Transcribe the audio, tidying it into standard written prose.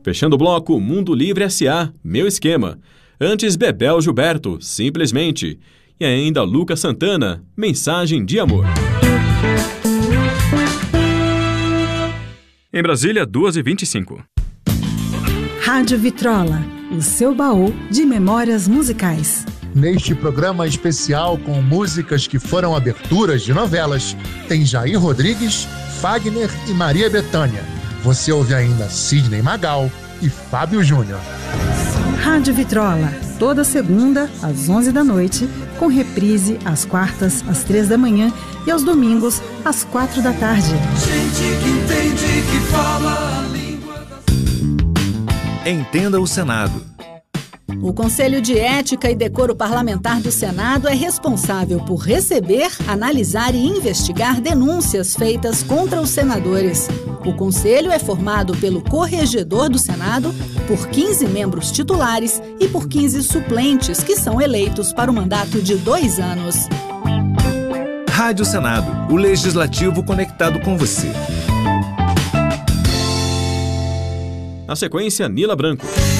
Fechando o bloco, Mundo Livre S.A., Meu Esquema. Antes, Bebel Gilberto, Simplesmente. E ainda Lucas Santana, Mensagem de Amor. Em Brasília, 2h25. Rádio Vitrola, o seu baú de memórias musicais. Neste programa especial com músicas que foram aberturas de novelas, tem Jair Rodrigues, Fagner e Maria Bethânia. Você ouve ainda Sidney Magal e Fábio Júnior. Rádio Vitrola, toda segunda às 11 da noite, com reprise às quartas às 3 da manhã e aos domingos às 4 da tarde. Gente que entende, que fala a língua da... Entenda o Senado. O Conselho de Ética e Decoro Parlamentar do Senado é responsável por receber, analisar e investigar denúncias feitas contra os senadores. O Conselho é formado pelo corregedor do Senado, por 15 membros titulares e por 15 suplentes, que são eleitos para o mandato de 2 anos. Rádio Senado, o legislativo conectado com você. Na sequência, Nila Branco.